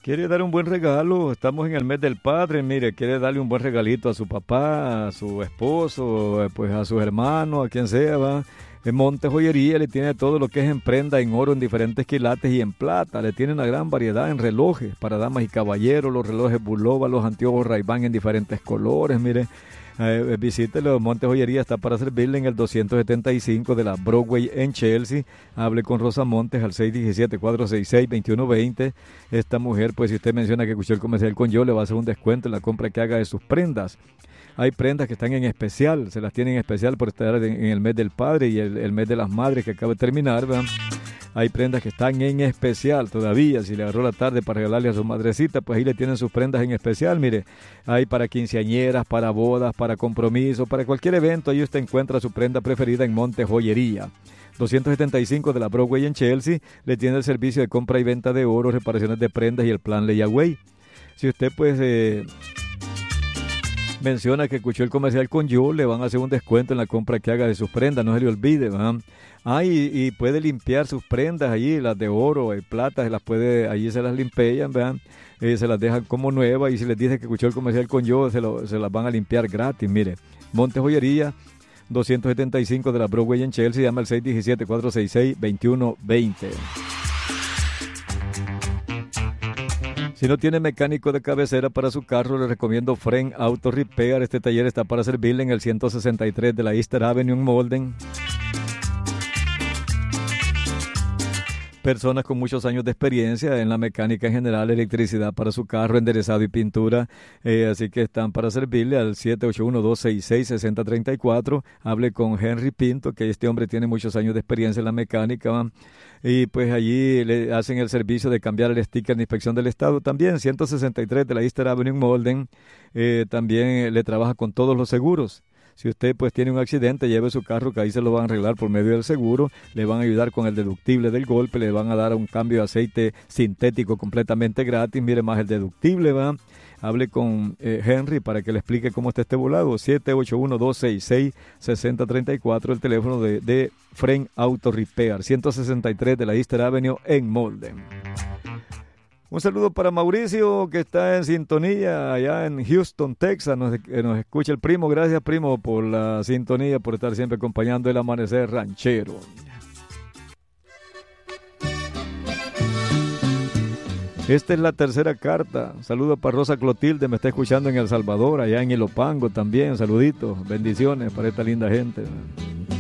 Quiere dar un buen regalo, estamos en el mes del padre, mire, quiere darle un buen regalito a su papá, a su esposo, pues a sus hermanos, a quien sea, va. En Monte Joyería le tiene todo lo que es en prenda, en oro, en diferentes quilates y en plata. Le tiene una gran variedad en relojes para damas y caballeros, los relojes Bulova, los anteojos Ray-Ban en diferentes colores, mire. Visítelo, Monte Joyería está para servirle en el 275 de la Broadway en Chelsea. Hable con Rosa Montes al 617-466-2120. Esta mujer, pues si usted menciona que escuchó el comercial con yo, le va a hacer un descuento en la compra que haga de sus prendas. Hay prendas que están en especial, se las tienen en especial por estar en el mes del padre y el mes de las madres que acaba de terminar, ¿verdad? Hay prendas que están en especial todavía. Si le agarró la tarde para regalarle a su madrecita, pues ahí le tienen sus prendas en especial. Mire, hay para quinceañeras, para bodas, para compromiso, para cualquier evento. Ahí usted encuentra su prenda preferida en Monte Joyería. 275 de la Broadway en Chelsea. Le tiene el servicio de compra y venta de oro, reparaciones de prendas y el plan Layaway. Si usted pues menciona que escuchó el comercial con yo, le van a hacer un descuento en la compra que haga de sus prendas, no se le olvide, ¿verdad? Y puede limpiar sus prendas allí, las de oro, plata, allí se las limpian, ¿verdad? Se las dejan como nuevas y si les dice que escuchó el comercial con yo, se las van a limpiar gratis, mire. Monte Joyería, 275 de la Broadway en Chelsea, llama al 617-466-2120. Si no tiene mecánico de cabecera para su carro, le recomiendo Friend Auto Repair. Este taller está para servirle en el 163 de la Easter Avenue en Malden. Personas con muchos años de experiencia en la mecánica en general, electricidad para su carro, enderezado y pintura. Así que están para servirle al 781-266-6034. Hable con Henry Pinto, que este hombre tiene muchos años de experiencia en la mecánica, ¿va? Y pues allí le hacen el servicio de cambiar el sticker de inspección del estado. También 163 de la Easter Avenue en Malden. También le trabaja con todos los seguros. Si usted pues tiene un accidente, lleve su carro, que ahí se lo van a arreglar por medio del seguro, le van a ayudar con el deductible del golpe, le van a dar un cambio de aceite sintético completamente gratis, mire más el deductible, va. Hable con Henry para que le explique cómo está este volado, 781-266-6034, el teléfono de Friend Auto Repair, 163 de la Easter Avenue en Malden. Un saludo para Mauricio, que está en sintonía allá en Houston, Texas. Nos escucha el primo. Gracias, primo, por la sintonía, por estar siempre acompañando el amanecer ranchero. Esta es la tercera carta. Saludo para Rosa Clotilde, me está escuchando en El Salvador, allá en Ilopango también. Saluditos, bendiciones para esta linda gente.